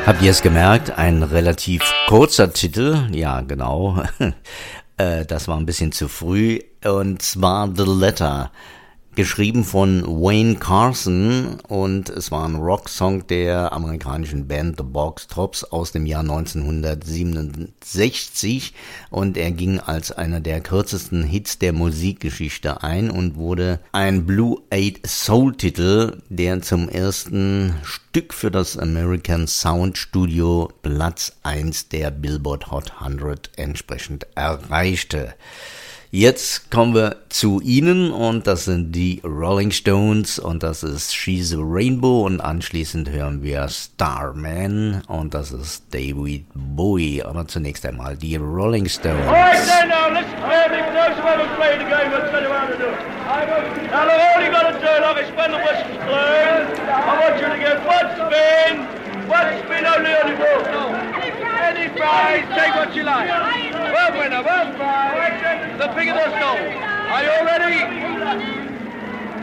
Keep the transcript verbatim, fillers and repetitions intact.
Habt ihr es gemerkt? Ein relativ kurzer Titel. Ja, genau. äh, das war ein bisschen zu früh. Und zwar The Letter. Geschrieben von Wayne Carson und es war ein Rocksong der amerikanischen Band The Box Tops aus dem Jahr neunzehnhundertsiebenundsechzig und er ging als einer der kürzesten Hits der Musikgeschichte ein und wurde ein Blue Eight Soul Titel, der zum ersten Stück für das American Sound Studio Platz eins der Billboard Hot hundert entsprechend erreichte. Jetzt kommen wir zu Ihnen und das sind die Rolling Stones und das ist She's a Rainbow und anschließend hören wir Starman und das ist David Bowie. Aber zunächst einmal die Rolling Stones. Alright then now, listen clearly, for those who haven't played the game, I'll tell you how to do it. Now look, all you got to do, like I spend the whistles clean, I want you to get one spin, one spin only on the ball. Any prize, take what you like. One winner, one prize, the bigger the song. Are you all ready?